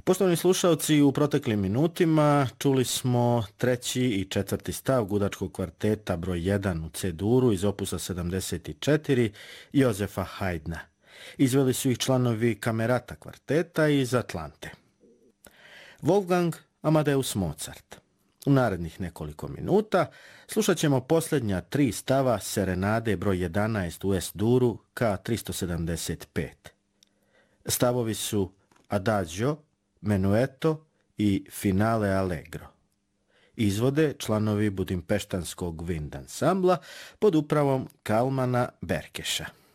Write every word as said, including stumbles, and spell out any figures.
Poštovani slušalci, u proteklim minutima čuli smo treći i četvrti stav gudačkog kvarteta broj jedan u C-duru iz opusa sedamdeset četiri Jozefa Haydna. Izveli su ih članovi Kamerata kvarteta iz Atlante. Wolfgang Amadeus Mozart. U narednih nekoliko minuta slušat ćemo posljednja tri stava Serenade broj jedanaest u S-duru K tristo sedamdeset pet. Stavovi su Adagio, Menueto i Finale Allegro. Izvode članovi Budimpeštanskog Wind ansambla pod upravom Kalmana Berkeša.